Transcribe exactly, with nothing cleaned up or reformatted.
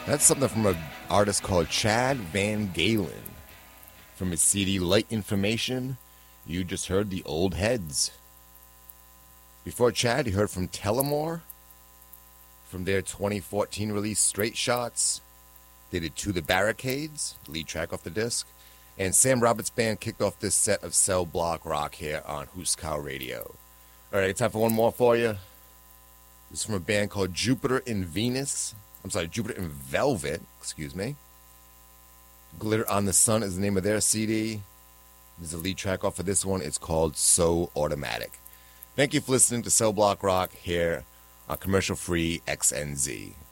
That's something from an artist called Chad Van Galen. From his C D Light Information, you just heard The Old Heads. Before Chad, you heard from Tellemore. From their twenty fourteen release Straight Shots, they did To the Barricades, lead track off the disc. And Sam Roberts Band kicked off this set of Cell Block Rock here on Huskow Radio. All right, time for one more for you. This is from a band called Jupiter in Venus. I'm sorry, Jupiter in Velvet, excuse me. Glitter on the Sun is the name of their C D. There's a lead track off of this one. It's called So Automatic. Thank you for listening to Cell Block Rock here on commercial-free X N Z.